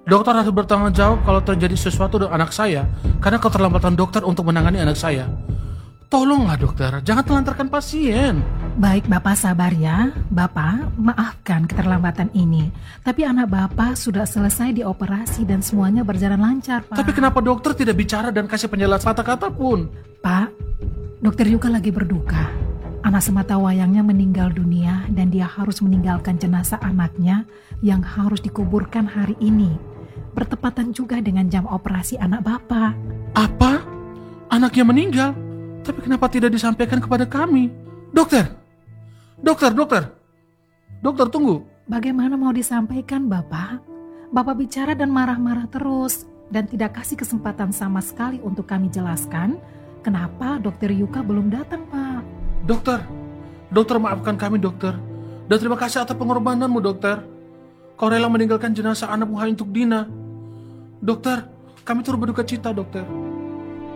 Dokter harus bertanggung jawab kalau terjadi sesuatu dengan anak saya karena keterlambatan dokter untuk menangani anak saya. Tolonglah dokter, jangan telantarkan pasien. Baik, Bapak sabar ya. Bapak, maafkan keterlambatan ini. Tapi anak Bapak sudah selesai dioperasi dan semuanya berjalan lancar, Pak. Tapi kenapa dokter tidak bicara dan kasih penjelasan kata-kata pun? Pak, dokter Yuka lagi berduka. Anak semata wayangnya meninggal dunia dan dia harus meninggalkan jenazah anaknya yang harus dikuburkan hari ini. Bertepatan juga dengan jam operasi anak Bapak. Apa? Anaknya meninggal? Tapi kenapa tidak disampaikan kepada kami? Dokter! Dokter, dokter! Dokter, tunggu. Bagaimana mau disampaikan, Bapak? Bapak bicara dan marah-marah terus dan tidak kasih kesempatan sama sekali untuk kami jelaskan kenapa dokter Yuka belum datang, Pak. Dokter maafkan kami dokter. Dan terima kasih atas pengorbananmu dokter. Kau rela meninggalkan jenazah anakmu hanya untuk Dina. Dokter, kami turut berduka cita dokter.